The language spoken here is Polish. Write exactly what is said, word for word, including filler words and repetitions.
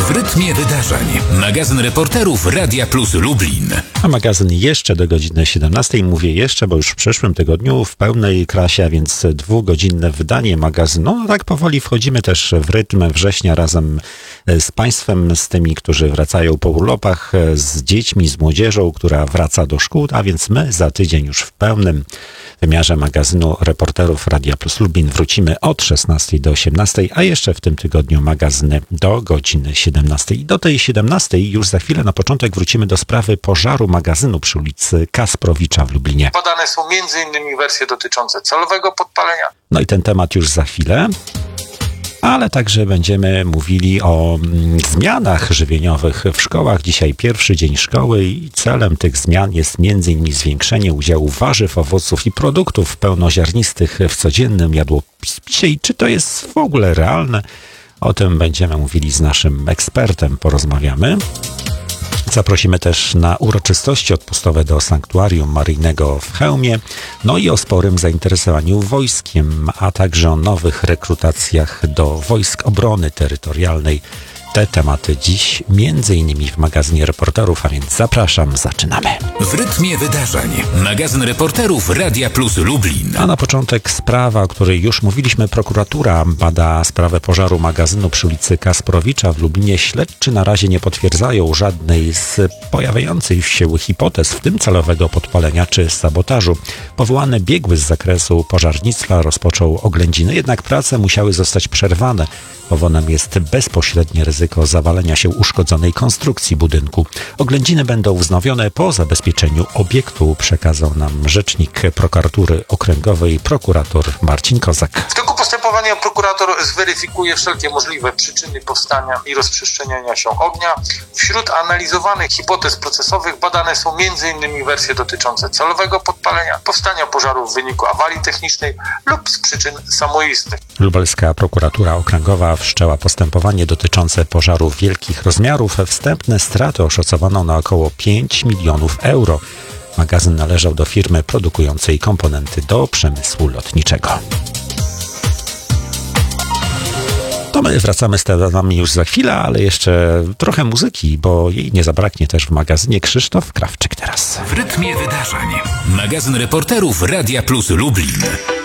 W rytmie wydarzeń. Magazyn reporterów Radia Plus Lublin. A magazyn jeszcze do godziny siedemnastej. Mówię jeszcze, bo już w przyszłym tygodniu w pełnej krasie, a więc dwugodzinne wydanie magazynu. No tak powoli wchodzimy też w rytm września razem z Państwem, z tymi, którzy wracają po urlopach, z dziećmi, z młodzieżą, która wraca do szkół, a więc my za tydzień już w pełnym wymiarze magazynu reporterów Radia Plus Lublin wrócimy od szesnastej do osiemnastej, a jeszcze w tym tygodniu magazyny do godziny siedemnastej. I do tej siedemnastej już za chwilę na początek wrócimy do sprawy pożaru magazynu przy ulicy Kasprowicza w Lublinie. Podane są między innymi wersje dotyczące celowego podpalenia. No i ten temat już za chwilę. Ale także będziemy mówili o mm, zmianach żywieniowych w szkołach. Dzisiaj pierwszy dzień szkoły i celem tych zmian jest między innymi zwiększenie udziału warzyw, owoców i produktów pełnoziarnistych w codziennym jadłospisie. I czy to jest w ogóle realne? O tym będziemy mówili z naszym ekspertem, porozmawiamy. Zaprosimy też na uroczystości odpustowe do sanktuarium maryjnego w Chełmie, no i o sporym zainteresowaniu wojskiem, a także o nowych rekrutacjach do Wojsk Obrony Terytorialnej. Te tematy dziś między innymi w magazynie reporterów, a więc zapraszam, zaczynamy. W rytmie wydarzeń. Magazyn reporterów Radia Plus Lublin. A na początek sprawa, o której już mówiliśmy. Prokuratura bada sprawę pożaru magazynu przy ulicy Kasprowicza w Lublinie. Śledczy na razie nie potwierdzają żadnej z pojawiających się hipotez, w tym celowego podpalenia czy sabotażu. Powołany biegły z zakresu pożarnictwa rozpoczął oględziny, jednak prace musiały zostać przerwane. Powodem jest bezpośrednie ryzyko zawalenia się uszkodzonej konstrukcji budynku. Oględziny będą wznowione po zabezpieczeniu obiektu, przekazał nam rzecznik prokuratury okręgowej, prokurator Marcin Kozak. W toku postępowania prokurator zweryfikuje wszelkie możliwe przyczyny powstania i rozprzestrzeniania się ognia. Wśród analizowanych hipotez procesowych badane są między innymi wersje dotyczące celowego podpalenia, powstania pożaru w wyniku awarii technicznej lub z przyczyn samoistnych. Lubelska prokuratura okręgowa wszczęła postępowanie dotyczące pożaru wielkich rozmiarów. Wstępne straty oszacowano na około pięć milionów euro. Magazyn należał do firmy produkującej komponenty do przemysłu lotniczego. To my wracamy z tematami już za chwilę, ale jeszcze trochę muzyki, bo jej nie zabraknie też w magazynie. Krzysztof Krawczyk teraz. W rytmie wydarzeń. Magazyn reporterów Radia Plus Lublin.